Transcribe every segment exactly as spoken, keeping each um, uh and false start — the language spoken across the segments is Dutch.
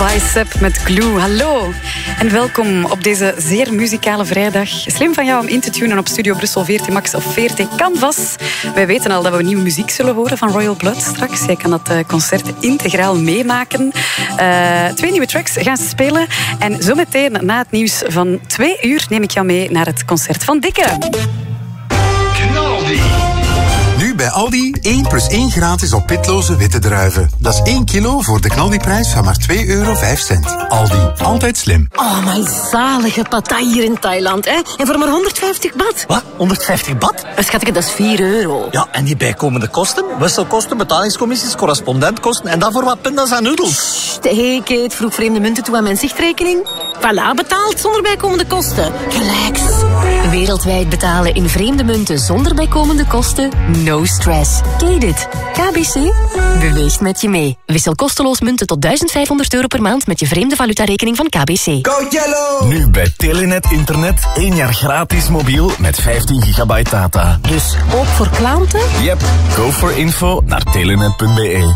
Bicep met Glue. Hallo en welkom op deze zeer muzikale vrijdag. Slim van jou om in te tunen op Studio Brussel veertien Max of veertien Canvas. Wij weten al dat we nieuwe muziek zullen horen van Royal Blood straks. Jij kan dat concert integraal meemaken. Uh, twee nieuwe tracks gaan ze spelen. En zometeen na het nieuws van twee uur neem ik jou mee naar het concert van Dikke. Knaldi. Nu bij Aldi één plus één gratis op pitloze witte druiven. Dat is één kilo voor de Knaldi-prijs van maar twee euro vijf cent. Aldi, altijd slim. Oh, mijn zalige patai hier in Thailand, hè? En voor maar honderdvijftig baht. Wat? honderdvijftig baht? Schatje, dat is vier euro. Ja, en die bijkomende kosten? Wisselkosten, betalingscommissies, correspondentkosten en dan voor wat pinda's en noedels. Hé, Kate, vroeg vreemde munten toe aan mijn zichtrekening. Voilà, betaald zonder bijkomende kosten. Relax. Wereldwijd betalen in vreemde munten zonder bijkomende kosten? No stress. Kate it. K B C beweegt met je mee. Wissel kosteloos munten tot duizend vijfhonderd euro per maand met je vreemde valutarekening van K B C. Go Yellow! Nu bij Telenet Internet één jaar gratis mobiel met vijftien gigabyte data. Dus ook voor klanten? Yep. Go for info naar telenet punt b e.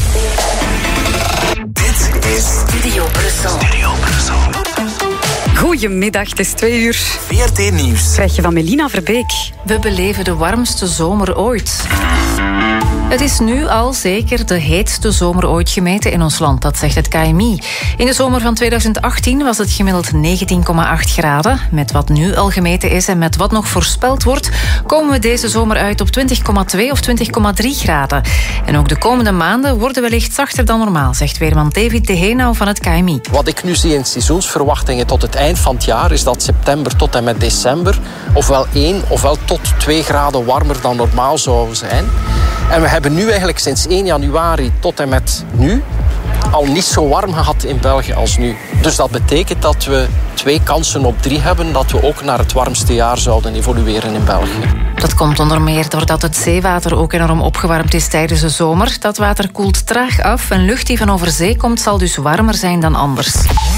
Dit is Studio Brussel. Studio Brussel. Goedemiddag, het is twee uur. V R T Nieuws. Krijg je van Melina Verbeek. We beleven de warmste zomer ooit. Het is nu al zeker de heetste zomer ooit gemeten in ons land, dat zegt het K M I. In de zomer van tweeduizend achttien was het gemiddeld negentien komma acht graden. Met wat nu al gemeten is en met wat nog voorspeld wordt, komen we deze zomer uit op twintig komma twee of twintig komma drie graden. En ook de komende maanden worden wellicht zachter dan normaal, zegt weerman David de Henau van het K M I. Wat ik nu zie in seizoensverwachtingen tot het eind van het jaar is dat september tot en met december ofwel één ofwel tot twee graden warmer dan normaal zou zijn. En we hebben nu eigenlijk sinds één januari tot en met nu al niet zo warm gehad in België als nu. Dus dat betekent dat we twee kansen op drie hebben dat we ook naar het warmste jaar zouden evolueren in België. Dat komt onder meer doordat het zeewater ook enorm opgewarmd is tijdens de zomer. Dat water koelt traag af en lucht die van over zee komt zal dus warmer zijn dan anders.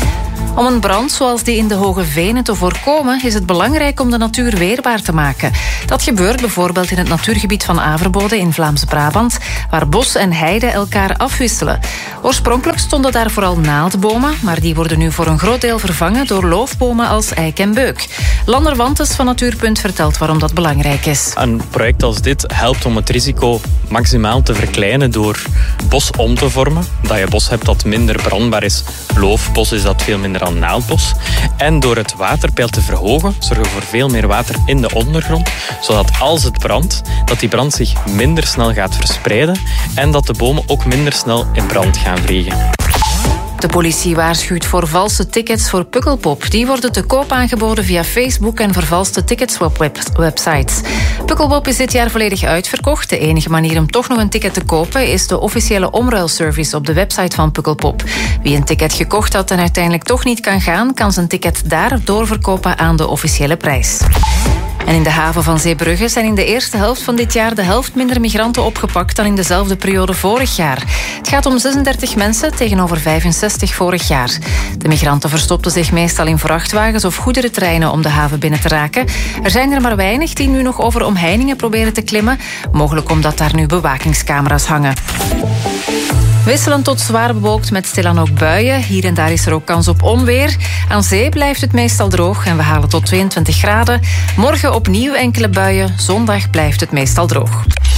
Om een brand zoals die in de Hoge Venen te voorkomen is het belangrijk om de natuur weerbaar te maken. Dat gebeurt bijvoorbeeld in het natuurgebied van Averbode in Vlaams-Brabant, waar bos en heide elkaar afwisselen. Oorspronkelijk stonden daar vooral naaldbomen, maar die worden nu voor een groot deel vervangen door loofbomen als eik en beuk. Lander Wantes van Natuurpunt vertelt waarom dat belangrijk is. Een project als dit helpt om het risico maximaal te verkleinen door bos om te vormen. Dat je bos hebt dat minder brandbaar is. Loofbos is dat veel minder dan naaldbos. En door het waterpeil te verhogen, zorgen we voor veel meer water in de ondergrond, zodat als het brandt, dat die brand zich minder snel gaat verspreiden en dat de bomen ook minder snel in brand gaan vliegen. De politie waarschuwt voor valse tickets voor Pukkelpop. Die worden te koop aangeboden via Facebook en vervalste ticketswap-websites. Pukkelpop is dit jaar volledig uitverkocht. De enige manier om toch nog een ticket te kopen is de officiële omruilservice op de website van Pukkelpop. Wie een ticket gekocht had en uiteindelijk toch niet kan gaan, kan zijn ticket daar doorverkopen aan de officiële prijs. En in de haven van Zeebrugge zijn in de eerste helft van dit jaar de helft minder migranten opgepakt dan in dezelfde periode vorig jaar. Het gaat om zesendertig mensen tegenover vijfenzestig vorig jaar. De migranten verstopten zich meestal in vrachtwagens of goederentreinen om de haven binnen te raken. Er zijn er maar weinig die nu nog over omheiningen proberen te klimmen, mogelijk omdat daar nu bewakingscamera's hangen. Wisselend tot zwaar bewolkt met stilaan ook buien. Hier en daar is er ook kans op onweer. Aan zee blijft het meestal droog en we halen tot tweeëntwintig graden. Morgen opnieuw enkele buien. Zondag blijft het meestal droog.